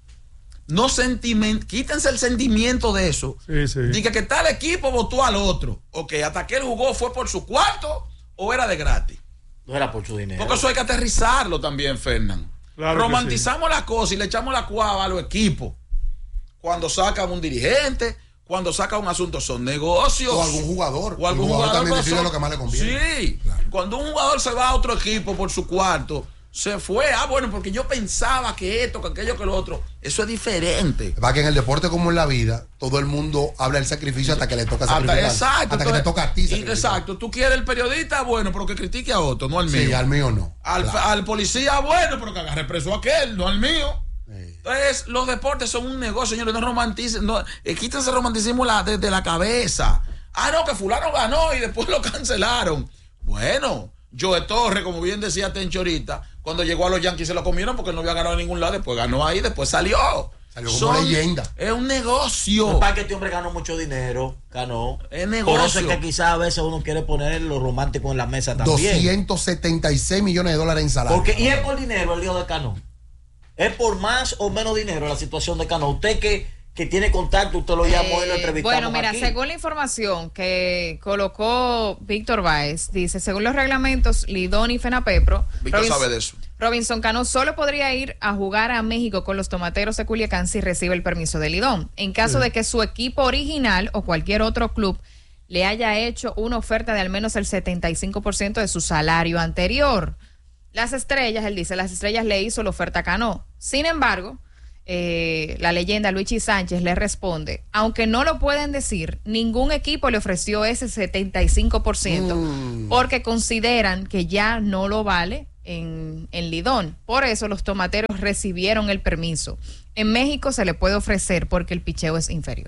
No quítense el sentimiento de eso. Sí. Diga que tal equipo votó al otro. Ok, hasta que él jugó fue por su cuarto o era de gratis. No era por su dinero. Porque eso hay que aterrizarlo también, Fernán. Claro, romantizamos las cosas y le echamos la cuava a los equipos. Cuando sacan un dirigente, cuando sacan un asunto, son negocios. O algún jugador. O algún jugador también decide lo que más le conviene. Sí. Claro. Cuando un jugador se va a otro equipo por su cuarto, se fue. Bueno, porque yo pensaba que esto, que aquello, que lo otro. Eso es diferente. Va que en el deporte como en la vida, todo el mundo habla del sacrificio hasta que le toca sacrificar. Exacto. Hasta que te toca a ti sacrificar. Exacto. Tú quieres el periodista, bueno, pero que critique a otro, no al mío. Sí, al mío no. Al policía, bueno, pero que agarre preso a aquel, no al mío. Entonces, los deportes son un negocio, señores. No romanticen, quítense el romanticismo desde la cabeza. No, que fulano ganó y después lo cancelaron. Bueno, Joe Torre, como bien decía Tencho ahorita, cuando llegó a los Yankees se lo comieron porque no había ganado en ningún lado. Después ganó ahí, después salió. Salió como leyenda. Es un negocio. Para que este hombre ganó mucho dinero, ganó. Es negocio. Por eso es que quizás a veces uno quiere poner lo romántico en la mesa también. 276 millones de dólares en salario. Y es por dinero el lío de Cano. Es por más o menos dinero la situación de Cano. Usted que tiene contacto, usted lo llamó y lo entrevistamos. Bueno, mira, aquí. según la información que colocó Víctor Báez, dice, según los reglamentos Lidón y FENAPEPRO, Víctor sabe de eso. Robinson Cano solo podría ir a jugar a México con los Tomateros de Culiacán si recibe el permiso de Lidón. En caso de que su equipo original o cualquier otro club le haya hecho una oferta de al menos el 75% de su salario anterior. Las Estrellas, él dice, las Estrellas le hizo la oferta a Cano. Sin embargo, la leyenda Luigi Sánchez le responde, aunque no lo pueden decir, ningún equipo le ofreció ese 75% porque consideran que ya no lo vale en Lidón. Por eso los Tomateros recibieron el permiso. En México se le puede ofrecer porque el picheo es inferior.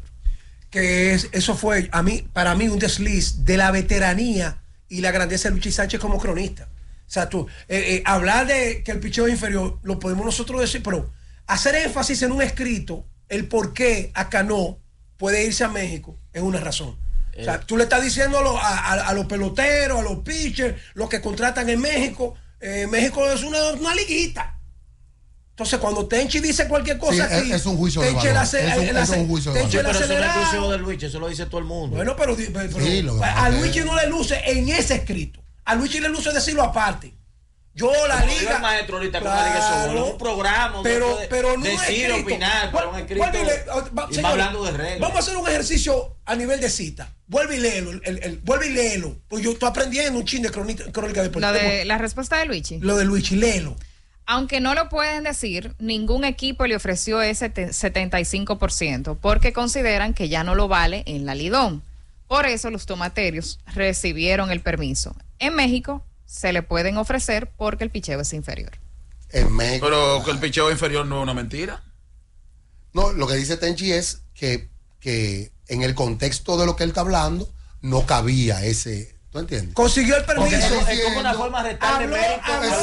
Eso fue para mí un desliz de la veteranía y la grandeza de Luigi Sánchez como cronista. O sea, hablar de que el picheo es inferior lo podemos nosotros decir, pero hacer énfasis en un escrito el por qué a Cano puede irse a México es una razón. O sea, tú le estás diciendo a los peloteros, a los pitchers, los que contratan en México, México es una liguita. Entonces, cuando Tenchi dice cualquier cosa sí, aquí, es un juicio Tenchi de valor. Es un juicio de valor. Pero eso no es exclusivo de Luigi, eso lo dice todo el mundo. Bueno, pero sí, a Luigi no le luce en ese escrito. A Luigi le luce decirlo aparte. Yo la como liga. El maestro ahorita claro, con un programa, pero no decir, opinar, para un escrito. Y va hablando de reglas. Vamos a hacer un ejercicio a nivel de cita. Vuelve y léelo. Vuelve y léelo. Pues yo estoy aprendiendo un chin de crónica deportiva. La respuesta de Luigi. Lo de Luigi, léelo. Aunque no lo pueden decir, ningún equipo le ofreció ese 75% porque consideran que ya no lo vale en la Lidón. Por eso los Tomateros recibieron el permiso. En México se le pueden ofrecer porque el picheo es inferior. En México. Pero que el picheo inferior no es una mentira. No, lo que dice Tenchi es que en el contexto de lo que él está hablando no cabía ese. ¿Tú entiendes? Consiguió el permiso. Es como una forma de restar de mérito.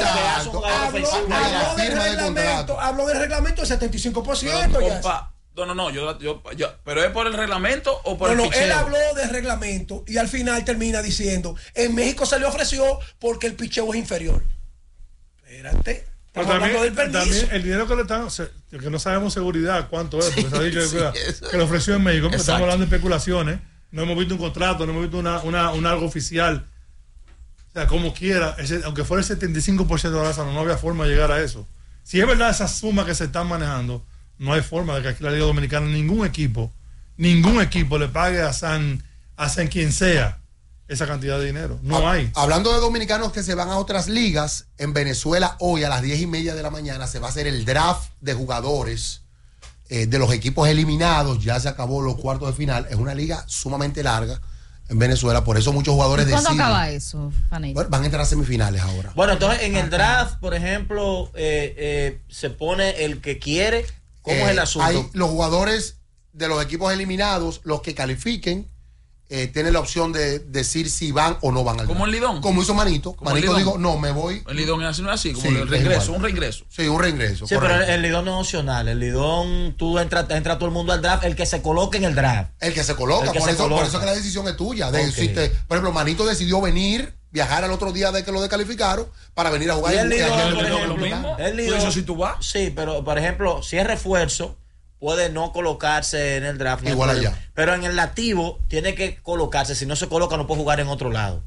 Habló del reglamento del 75%. Pero es por el reglamento o por el picheo. Él habló del reglamento y al final termina diciendo, en México se le ofreció porque el picheo es inferior. Espérate. Pero también el dinero que le están, que no sabemos seguridad cuánto es, porque se ha dicho que le ofreció en México, porque estamos hablando de especulaciones, no hemos visto un contrato, no hemos visto un algo oficial. O sea, como quiera, aunque fuera el 75% de la raza, no había forma de llegar a eso. Si es verdad esa suma que se están manejando, no hay forma de que aquí la Liga Dominicana ningún equipo le pague a San quien sea esa cantidad de dinero. No hay. Hablando de dominicanos que se van a otras ligas, en Venezuela hoy a las 10:30 de la mañana se va a hacer el draft de jugadores de los equipos eliminados. Ya se acabó los cuartos de final. Es una liga sumamente larga en Venezuela, por eso muchos jugadores ¿Cuándo deciden. acaba eso, Fanny? Bueno, van a entrar a semifinales ahora. Bueno, entonces en el draft, por ejemplo, se pone el que quiere. ¿Cómo es el asunto? Hay los jugadores de los equipos eliminados, los que califiquen, tiene la opción de decir si van o no van al draft. Como el Lidón. Como hizo Manito. Como Manito el Lidón. dijo, no, me voy. El Lidón es así, como Sí, el reingreso, igual. un reingreso. Sí, un reingreso. Sí, correcto. pero el Lidón no es opcional. El Lidón, tú entra todo el mundo al draft, el que se coloque en el draft. El que se coloca, El que por se eso coloca. que la decisión es tuya. De, Ok. por ejemplo, Manito decidió viajar al otro día de que lo descalificaron para venir a jugar. Y el Lidón, aquí por en ejemplo, lo mismo. el Lidón, ¿Tú dices si tú vas? Sí, pero por ejemplo, si es refuerzo, puede no colocarse en el draft. no hay Igual problema. allá. Pero en el nativo tiene que colocarse. Si no se coloca, no puede jugar en otro lado.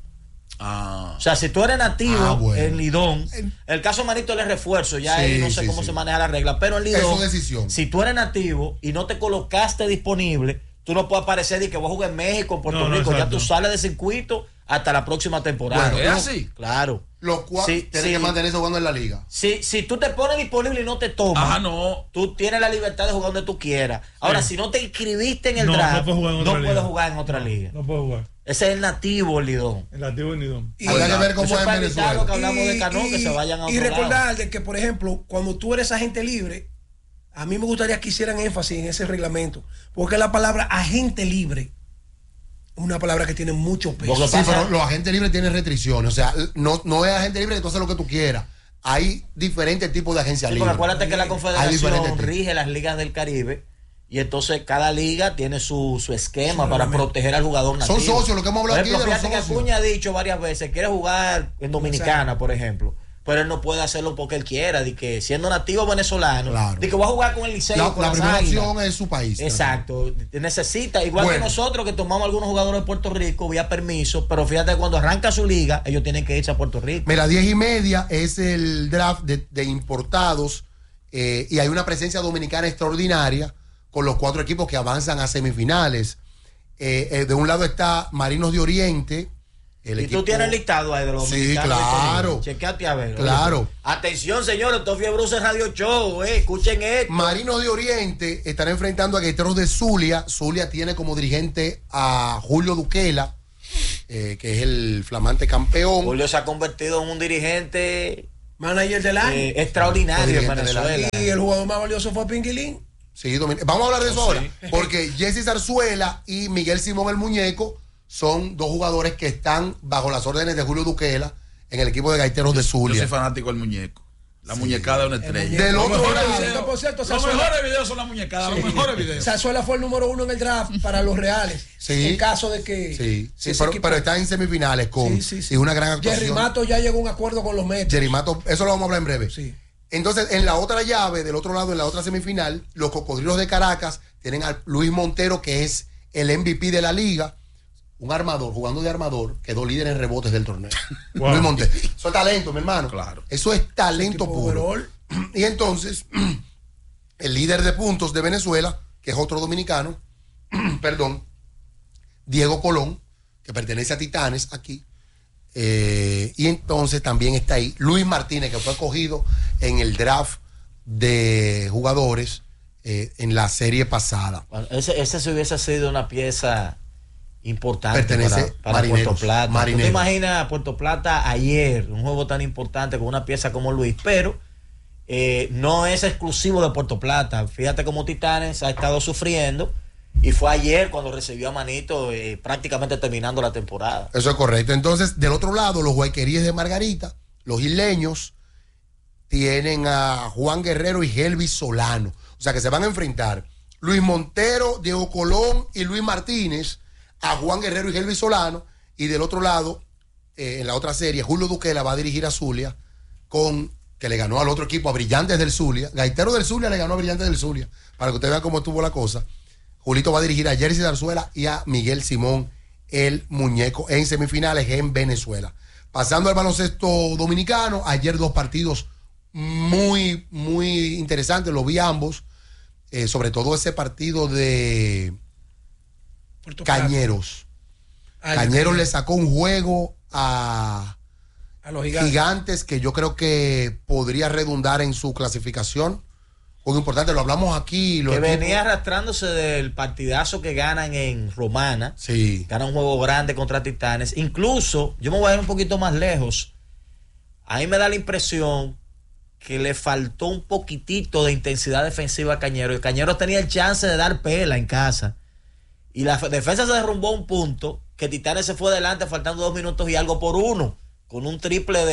O sea, si tú eres nativo bueno. en Lidón, el caso de Manito él es refuerzo, ya Sí, ahí no sé sí, cómo sí. se maneja la regla, pero en Es Lidón, su decisión. si tú eres nativo y no te colocaste disponible, tú no puedes aparecer y que voy a jugar en México, en Puerto No, Rico, ya exacto. tú sales de circuito hasta la próxima temporada. Bueno, ¿es así? Claro. Los cuatro Sí, tienen que mantenerse jugando en la liga. Si tú te pones disponible y no te tomas, Ajá, no. tú tienes la libertad de jugar donde tú quieras. Ahora, si no te inscribiste en el No, no draft, puedes jugar en otra no liga. puedes jugar en otra liga. No puedo jugar. Ese es el nativo, el Lidón. El nativo en Lidón. Habrá que ver cómo Eso es en para evitar lo Venezuela. que hablamos de Cano, que se vayan a otro Y lado. recordar de que, por ejemplo, cuando tú eres agente libre, a mí me gustaría que hicieran énfasis en ese reglamento, porque la palabra agente libre es una palabra que tiene mucho peso. Sí, pero los agentes libres tienen restricciones. O sea, no es agente libre que tú haces lo que tú quieras. Hay diferentes tipos de agencias Sí, libres. porque acuérdate que la Hay Confederación diferentes tipos. rige las ligas del Caribe y entonces cada liga tiene su esquema para proteger al jugador nativo. Son socios, lo que hemos hablado Por ejemplo, aquí de los fíjate que socios. Acuña ha dicho varias veces, quiere jugar en Dominicana, por ejemplo, pero él no puede hacerlo porque él quiera, de que siendo nativo venezolano, de que va a jugar con el Liceo, con La las primera Águilas. opción es su país. Exacto, necesita, igual Bueno. que nosotros que tomamos algunos jugadores de Puerto Rico vía permiso, pero fíjate que cuando arranca su liga, ellos tienen que irse a Puerto Rico. Mira, 10:30 es el draft de importados y hay una presencia dominicana extraordinaria con los 4 equipos que avanzan a semifinales. De un lado está Marinos de Oriente. Y tú tienes el listado ahí de los Sí, dominicanos. claro. Chequeate a ver. Claro. Oye, atención, señores, esto es Fiebruse Radio Show, escuchen esto. Marinos de Oriente estará enfrentando a Gaiteros de Zulia. Zulia tiene como dirigente a Julio Duquela, que es el flamante campeón. Julio se ha convertido en un dirigente manager del año. Extraordinario en Dirigente del Venezuela. Y el jugador más valioso fue Pinguilín. Sí, vamos a hablar de eso ahora. Porque Jesse Zarzuela y Miguel Simón el Muñeco son 2 jugadores que están bajo las órdenes de Julio Duquela en el equipo de Gaiteros de Yo Zulia. soy fanático del muñeco. La muñecada de una estrella. Del otro lado. Por cierto, Los mejores videos son las muñecadas, los mejores videos. Zarzuela fue el número 1 en el draft para los Reales. Sí. En caso de que. Sí, ese equipo- pero está en semifinales con y una gran actuación. Jerry Mato ya llegó a un acuerdo con los Mets. Jerry Mato, eso lo vamos a hablar en breve. Sí. Entonces, en la otra llave, del otro lado, en la otra semifinal, los Cocodrilos de Caracas tienen a Luis Montero, que es el MVP de la liga, un armador, jugando de armador, quedó líder en rebotes del torneo. Wow. Luis Montero. Eso es talento, mi hermano. Claro. Eso es talento puro. overall. Y entonces, el líder de puntos de Venezuela, que es otro dominicano, perdón, Diego Colón, que pertenece a Titanes aquí. Y entonces también está ahí Luis Martínez, que fue escogido en el draft de jugadores en la serie pasada. Bueno, ese se hubiese sido una pieza importante Pertenece para Marineros, Puerto Plata. ¿Tú Marineros. te imaginas a Puerto Plata ayer, un juego tan importante con una pieza como Luis? Pero no es exclusivo de Puerto Plata. Fíjate cómo Titanes ha estado sufriendo y fue ayer cuando recibió a Manito prácticamente terminando la temporada. Eso es correcto. Entonces, del otro lado, los Guayqueríes de Margarita, los isleños, tienen a Juan Guerrero y Helvis Solano. O sea que se van a enfrentar Luis Montero, Diego Colón y Luis Martínez a Juan Guerrero y Helvis Solano. Y del otro lado, en la otra serie, Julio Duquela va a dirigir a Zulia, que le ganó al otro equipo, a Brillantes del Zulia. Gaitero del Zulia le ganó a Brillantes del Zulia, para que ustedes vean cómo estuvo la cosa. Julito va a dirigir a Jersey Zarzuela y a Miguel Simón el Muñeco en semifinales en Venezuela. Pasando al baloncesto dominicano, ayer 2 partidos muy, muy interesantes, lo vi ambos, sobre todo ese partido de Cañeros. Cañeros le sacó un juego a los gigantes que yo creo que podría redundar en su clasificación. Juego importante, lo hablamos aquí. Que venía arrastrándose del partidazo que ganan en Romana. Sí. Ganan un juego grande contra Titanes. Incluso, yo me voy a ir un poquito más lejos. A mí me da la impresión que le faltó un poquitito de intensidad defensiva a Cañeros. El Cañeros tenía el chance de dar pela en casa. Y la defensa se derrumbó un punto que Titanes se fue adelante faltando 2 minutos y algo por 1, con un triple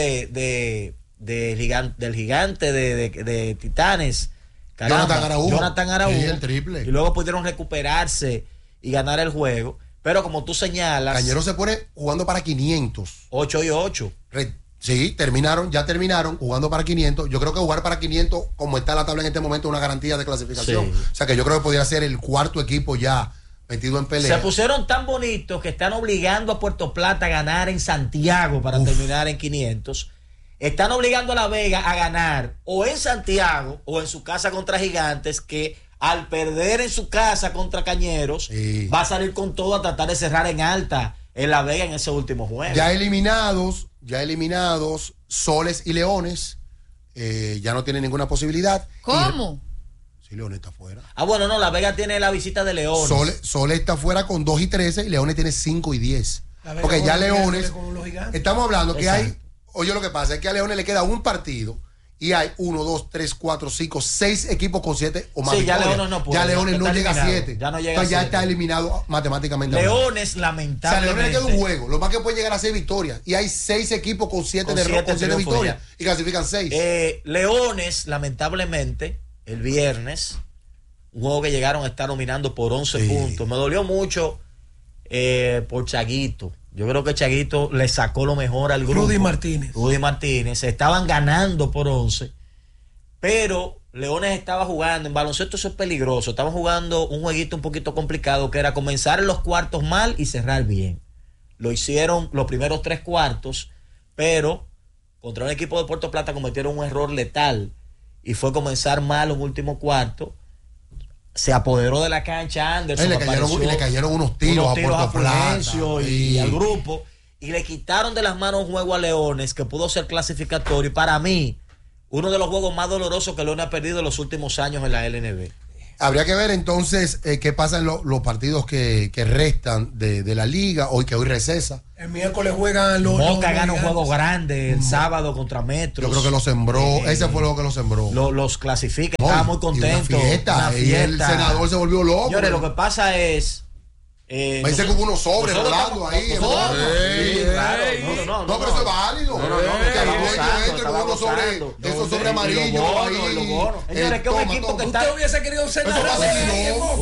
del gigante de Titanes. Caramba, Jonathan Araújo. Sí, el triple. Y luego pudieron recuperarse y ganar el juego. Pero como tú señalas... Cañeros se pone jugando para 500. 8 y 8. Sí, ya terminaron jugando para 500. Yo creo que jugar para 500, como está la tabla en este momento, es una garantía de clasificación. Sí. O sea que yo creo que podría ser el cuarto equipo ya metido en pelea. Se pusieron tan bonitos que están obligando a Puerto Plata a ganar en Santiago para terminar en 500. Están obligando a La Vega a ganar o en Santiago o en su casa contra Gigantes, que al perder en su casa contra Cañeros va a salir con todo a tratar de cerrar en alta en La Vega en ese último juego. Ya eliminados, Soles y Leones, ya no tienen ninguna posibilidad. ¿Cómo? Sí, Leones está fuera. Bueno, no, La Vega tiene la visita de Leones. Soles está fuera con 2 y 13 y Leones tiene 5 y 10. Porque ya Leones, estamos hablando que hay, oye, lo que pasa es que a Leones le queda un partido y hay 1, 2, 3, 4, 5, 6 equipos con 7 o más. Sí, ya Leones no puede. Ya Leones no llega a 7. Ya no llega a 7. Ya está eliminado matemáticamente. Leones, lamentablemente. O sea, Leones le queda un juego. Lo más que puede llegar a 6 victorias. Y hay 6 equipos con 7 victorias. Y clasifican 6. Leones, lamentablemente, el viernes, un juego que llegaron a estar dominando por 11 puntos. Me dolió mucho por Chaguito. Yo creo que Chaguito le sacó lo mejor al grupo. Rudy Martínez. Estaban ganando por 11. Pero Leones estaba jugando. En baloncesto eso es peligroso. Estaban jugando un jueguito un poquito complicado, que era comenzar en los cuartos mal y cerrar bien. Lo hicieron los primeros 3 cuartos, pero contra un equipo de Puerto Plata cometieron un error letal. Y fue comenzar mal un último cuarto. Se apoderó de la cancha Anderson. Y le cayeron unos tiros a Puerto Plata y al grupo. Y le quitaron de las manos un juego a Leones que pudo ser clasificatorio. Y para mí, uno de los juegos más dolorosos que Leones ha perdido en los últimos años en la LNB. Habría que ver entonces qué pasa en los partidos que restan de la liga, hoy recesa. El miércoles juegan los... Boca gana un juego grande el sábado contra Metros. Yo creo que lo sembró, ese fue lo que lo sembró. Los clasifica, estaba muy contento. Una fiesta. Y el senador se volvió loco. Señores, lo que pasa es... me dice que hubo unos sobres volando ahí. No, pero eso es válido. Esos sobres amarillos. Señores, que un equipo que está... Usted hubiese querido ser narrador.